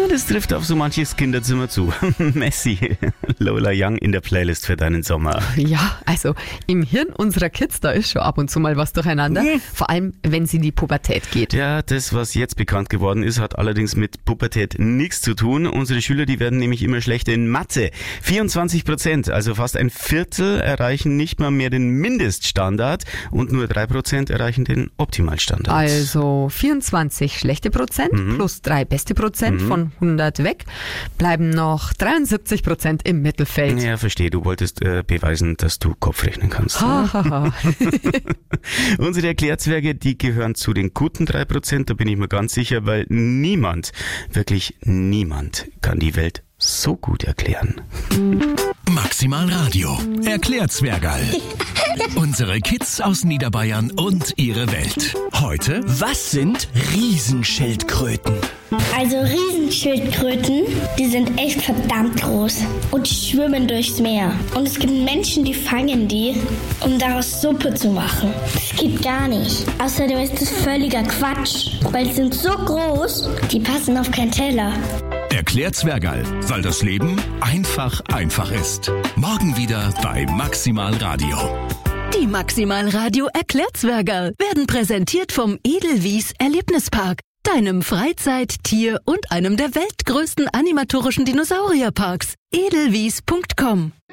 das trifft auf so manches Kinderzimmer zu. Messi, Lola Young in der Playlist für deinen Sommer. Ja, also im Hirn unserer Kids, da ist schon ab und zu mal was durcheinander. Vor allem, wenn sie in die Pubertät geht. Ja, das, was jetzt bekannt geworden ist, hat allerdings mit Pubertät nichts zu tun. Unsere Schüler, die werden nämlich immer schlechter in Mathe. 24%, also fast ein Viertel, erreichen nicht mal mehr den Mindeststandard und nur 3% erreichen den Optimalstandard. Also 24 schlechte Prozent plus 3 beste Prozent von 100 weg, bleiben noch 73% im Mittelfeld. Ja, verstehe. Du wolltest beweisen, dass du Kopfrechnen kannst. Unsere Erklärzwerge, die gehören zu den guten 3%, da bin ich mir ganz sicher, weil niemand, wirklich niemand kann die Welt so gut erklären. Maximal Radio. Erklärzwergerl. Unsere Kids aus Niederbayern und ihre Welt. Heute: Was sind Riesenschildkröten? Also Riesenschildkröten, die sind echt verdammt groß und die schwimmen durchs Meer. Und es gibt Menschen, die fangen die, um daraus Suppe zu machen. Das geht gar nicht. Außerdem ist das völliger Quatsch, weil sie sind so groß, die passen auf keinen Teller. Erklärzwergerl, weil das Leben einfach ist. Morgen wieder bei Maximal Radio. Die Maximal Radio Erklärzwergerl werden präsentiert vom Edelwies Erlebnispark, deinem Freizeit-, Tier- und einem der weltgrößten animatorischen Dinosaurierparks. edelwies.com